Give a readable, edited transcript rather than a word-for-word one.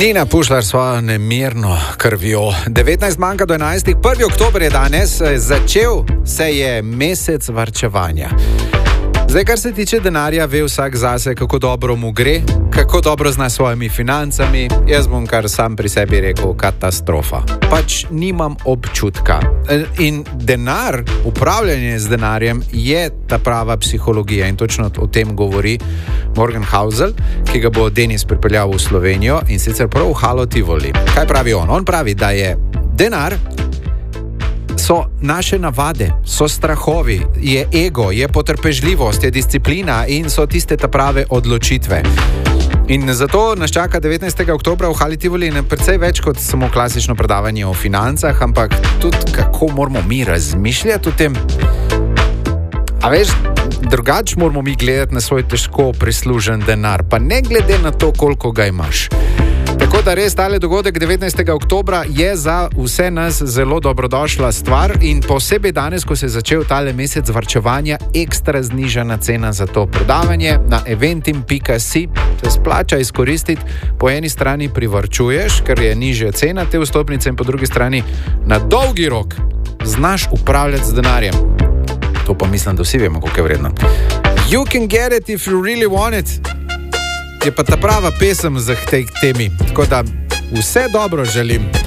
Nina Pušlar svojo nemirno krvjo. 19 manjka do 11. 1. oktober je danes, začel se je mesec varčevanja. Zdaj, kar se tiče denarja, ve vsak zase, kako dobro mu gre, kako dobro zna s svojimi financami. Jaz bom kar sam pri sebi rekel, katastrofa. Pač nimam občutka. In denar, upravljanje z denarjem je ta prava psihologija in točno o tem govori Morgan Housel, ki ga bo Denis pripeljal v Slovenijo in sicer prav v Halo Tivoli. Kaj pravi on? On pravi, da je denar so naše navade, so strahovi, je ego, je potrpežljivost, je disciplina in so tiste ta prave odločitve. In zato nas čaka 19. oktobra v Hali Tivoli precej več kot samo klasično predavanje o financah, ampak tudi kako moramo mi razmišljati o tem. A veš, drugače moramo mi gledati na svoj težko prislužen denar, pa ne glede na to, koliko ga imaš. Tako da res tale dogodek 19. oktobra je za vse nas zelo dobrodošla stvar in posebej danes, ko se je začel tale mesec varčevanja, ekstra znižana cena za to predavanje na eventim.si se splača izkoristiti. Po eni strani privarčuješ, ker je nižja cena te vstopnice in po drugi strani na dolgi rok znaš upravljati z denarjem. To pa mislim, da vsi vemo, koliko je vredno. You can get it if you really want it. Je pa ta prava pesem za tej temi. Tako da vse dobro želim.